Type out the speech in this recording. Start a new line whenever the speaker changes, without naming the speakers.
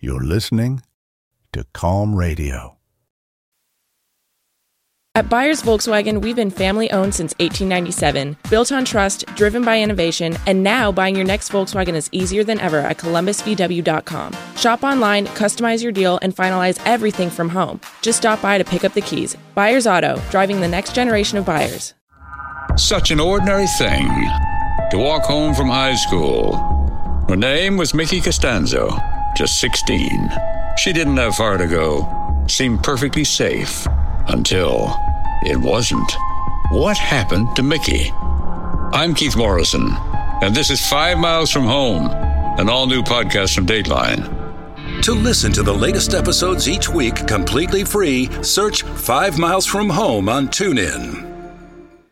You're listening to Calm Radio.
At Byers Volkswagen, we've been family-owned since 1897, built on trust, driven by innovation, and now buying your next Volkswagen is easier than ever at ColumbusVW.com. Shop online, customize your deal, and finalize everything from home. Just stop by to pick up the keys. Byers Auto, driving the next generation of buyers.
Such an ordinary thing, to walk home from high school. Her name was Mickey Costanzo, just 16. She didn't have far to go, seemed perfectly safe, until it wasn't. What happened to Mickey? I'm Keith Morrison, and this is 5 Miles from Home, an all-new podcast from Dateline.
To listen to the latest episodes each week completely free, search 5 Miles from Home on TuneIn.